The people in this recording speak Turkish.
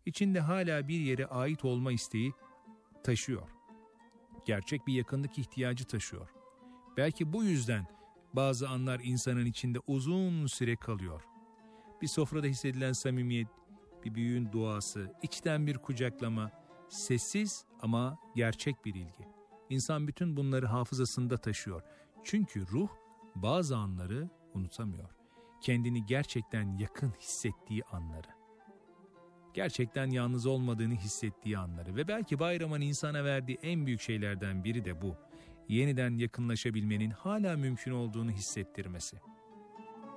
içinde hala bir yere ait olma isteği taşıyor. Gerçek bir yakınlık ihtiyacı taşıyor. Belki bu yüzden bazı anlar insanın içinde uzun süre kalıyor. Bir sofrada hissedilen samimiyet, bir büyüğün duası, içten bir kucaklama, sessiz ama gerçek bir ilgi. İnsan bütün bunları hafızasında taşıyor. Çünkü ruh bazı anları unutamıyor. Kendini gerçekten yakın hissettiği anları. Gerçekten yalnız olmadığını hissettiği anları ve belki bayramın insana verdiği en büyük şeylerden biri de bu. Yeniden yakınlaşabilmenin hala mümkün olduğunu hissettirmesi.